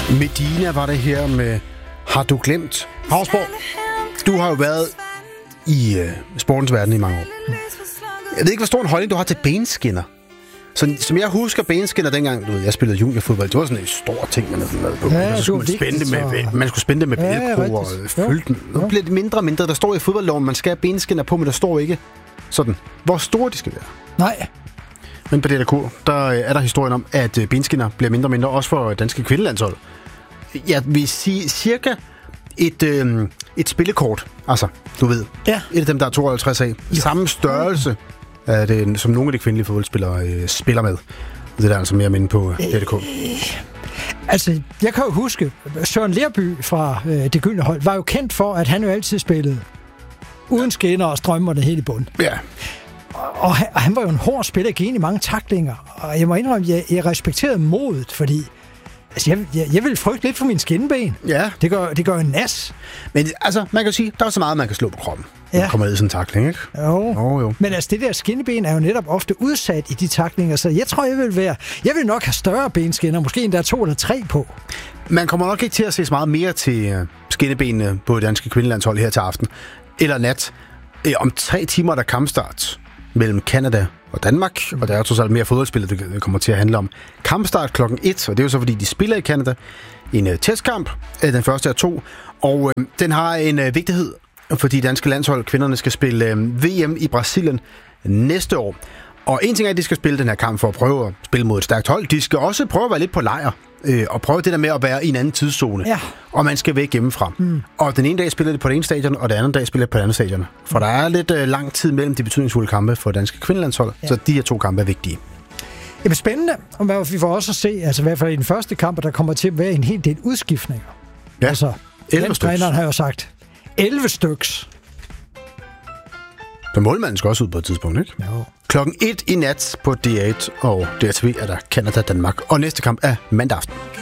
Medina var det her med Har du glemt? Havsborg, du har jo været i sportens verden i mange år. Jeg ved ikke, hvor stor en holdning du har til benskinner. Så, som jeg husker benskinner dengang, du ved, jeg spillede juniorfodbold, det var sådan en stor ting, man havde på. Ja, så skulle man skulle spænde det med velcro og fylde den. Nu bliver det mindre og mindre. Der står i fodboldloven, man skal have benskinner på, men der står ikke sådan, hvor store de skal være. Nej. Men på DRK, der er der historien om, at benskinner bliver mindre og mindre, også for danske kvindelandshold. Jeg vil sige cirka et spillekort, altså, du ved. Ja. Et af dem, der er 52 af. Samme størrelse af det, som nogle af de kvindelige fodboldspillere spiller med. Det er der altså mere minde på DRK. Altså, jeg kan jo huske, Søren Lerby fra Det Gyldne Hold var jo kendt for, at han jo altid spillede uden skinner og strømmerne helt i bund. Ja. Og han var jo en hård spiller, gik ind i mange tacklinger. Og jeg må indrømme, at jeg respekterede modet, fordi altså, jeg vil frygte lidt for mine skinneben. Ja. Det gør en nas. Men altså, man kan jo sige, der er så meget, man kan slå på kroppen. Ja. Man kommer ned i sådan en tackling, ikke? Jo. Men altså, det der skinneben er jo netop ofte udsat i de tacklinger, så jeg tror, jeg vil nok have større benskinner, måske endda 2 eller 3 på. Man kommer nok ikke til at se så meget mere til skinnebenene på det danske kvindelandshold her til aften. Eller nat. Om 3 timer er der kampstart mellem Canada og Danmark, og der er trods alt mere fodboldspil, det kommer til at handle om. Kampstart klokken 1, og det er jo så, fordi de spiller i Canada. En testkamp, den første er 2, og den har en vigtighed, fordi danske landshold, kvinderne, skal spille VM i Brasilien næste år. Og en ting er, at de skal spille den her kamp for at prøve at spille mod et stærkt hold. De skal også prøve at være lidt på lejr, og prøve det der med at være i en anden tidszone. Ja. Og man skal væk hjemmefra. Og den ene dag spiller det på det ene stadion, og den anden dag spiller det på det andet stadion. For der er lidt lang tid mellem de betydningsfulde kampe for danske kvindelandshold, så de her 2 kampe er vigtige. Det er spændende, og vi får også at se, altså i hvert fald i den første kamp, der kommer til at være en hel del udskiftninger. Ja, altså, 11 stykker. Træneren har jo sagt 11 stykker. Så målmanden skal også ud på et tidspunkt, ikke? Jo. Klokken 1 i nat på DR1 og DRTV er der Canada-Danmark. Og næste kamp er mandag aften.